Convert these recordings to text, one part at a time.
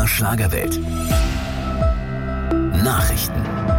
MDR Schlagerwelt. Nachrichten.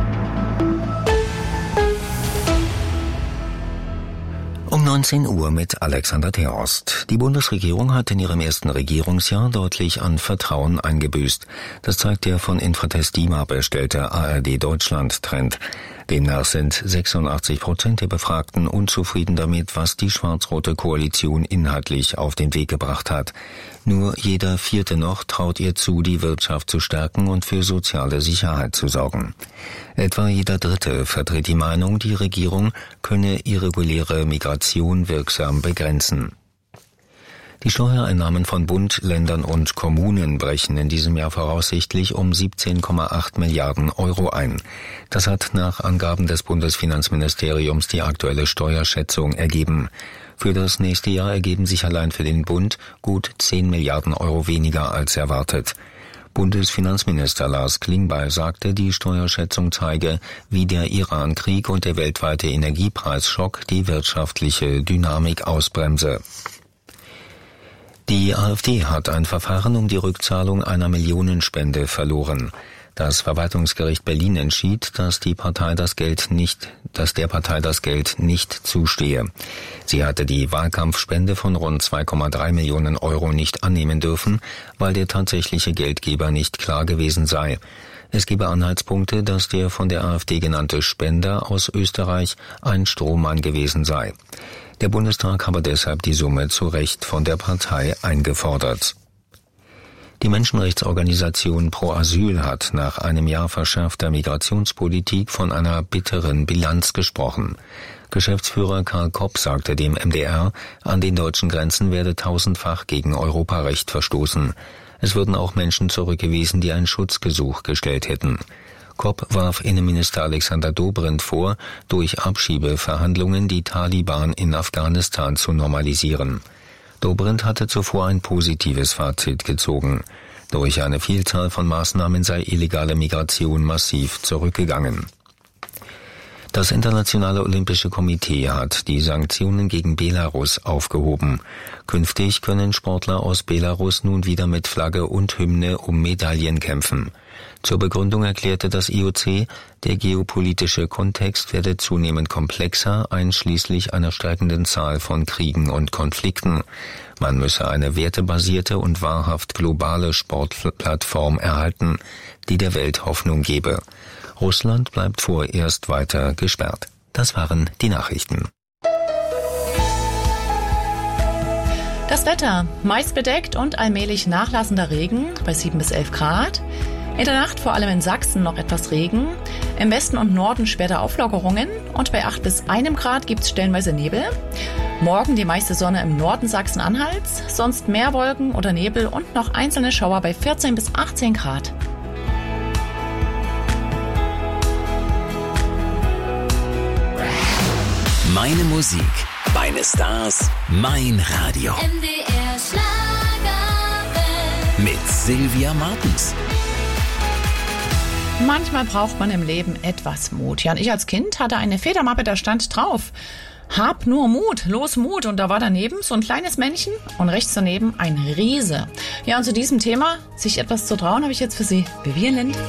Um 19 Uhr mit Alexander Theorst. Die Bundesregierung hat in ihrem ersten Regierungsjahr deutlich an Vertrauen eingebüßt. Das zeigt der von Infratest DIMAP erstellte ARD-Deutschland-Trend. Demnach sind 86% der Befragten unzufrieden damit, was die schwarz-rote Koalition inhaltlich auf den Weg gebracht hat. Nur jeder Vierte noch traut ihr zu, die Wirtschaft zu stärken und für soziale Sicherheit zu sorgen. Etwa jeder Dritte vertritt die Meinung, die Regierung könne irreguläre Migration wirksam begrenzen. Die Steuereinnahmen von Bund, Ländern und Kommunen brechen in diesem Jahr voraussichtlich um 17,8 Milliarden Euro ein. Das hat nach Angaben des Bundesfinanzministeriums die aktuelle Steuerschätzung ergeben. Für das nächste Jahr ergeben sich allein für den Bund gut 10 Milliarden Euro weniger als erwartet. Bundesfinanzminister Lars Klingbeil sagte, die Steuerschätzung zeige, wie der Iran-Krieg und der weltweite Energiepreisschock die wirtschaftliche Dynamik ausbremse. Die AfD hat ein Verfahren um die Rückzahlung einer Millionenspende verloren. Das Verwaltungsgericht Berlin entschied, dass der Partei das Geld nicht zustehe. Sie hatte die Wahlkampfspende von rund 2,3 Millionen Euro nicht annehmen dürfen, weil der tatsächliche Geldgeber nicht klar gewesen sei. Es gebe Anhaltspunkte, dass der von der AfD genannte Spender aus Österreich ein Strohmann gewesen sei. Der Bundestag habe deshalb die Summe zu Recht von der Partei eingefordert. Die Menschenrechtsorganisation Pro Asyl hat nach einem Jahr verschärfter Migrationspolitik von einer bitteren Bilanz gesprochen. Geschäftsführer Karl Kopp sagte dem MDR, an den deutschen Grenzen werde tausendfach gegen Europarecht verstoßen. Es würden auch Menschen zurückgewiesen, die ein Schutzgesuch gestellt hätten. Kopp warf Innenminister Alexander Dobrindt vor, durch Abschiebeverhandlungen die Taliban in Afghanistan zu normalisieren. Dobrindt hatte zuvor ein positives Fazit gezogen. Durch eine Vielzahl von Maßnahmen sei illegale Migration massiv zurückgegangen. Das Internationale Olympische Komitee hat die Sanktionen gegen Belarus aufgehoben. Künftig können Sportler aus Belarus nun wieder mit Flagge und Hymne um Medaillen kämpfen. Zur Begründung erklärte das IOC, der geopolitische Kontext werde zunehmend komplexer, einschließlich einer steigenden Zahl von Kriegen und Konflikten. Man müsse eine wertebasierte und wahrhaft globale Sportplattform erhalten, die der Welt Hoffnung gebe. Russland bleibt vorerst weiter gesperrt. Das waren die Nachrichten. Das Wetter, meist bedeckt und allmählich nachlassender Regen bei 7 bis 11 Grad. In der Nacht vor allem in Sachsen noch etwas Regen. Im Westen und Norden später Auflockerungen und bei 8 bis 1 Grad gibt es stellenweise Nebel. Morgen die meiste Sonne im Norden Sachsen-Anhalts, sonst mehr Wolken oder Nebel und noch einzelne Schauer bei 14 bis 18 Grad. Meine Musik, meine Stars, mein Radio. MDR Schlagerwelt. Mit Sylvia Martens. Manchmal braucht man im Leben etwas Mut. Ja, und ich als Kind hatte eine Federmappe, da stand drauf: Hab nur Mut, los Mut. Und da war daneben so ein kleines Männchen und rechts daneben ein Riese. Ja, und zu diesem Thema, sich etwas zu trauen, habe ich jetzt für Sie Vivian Lind.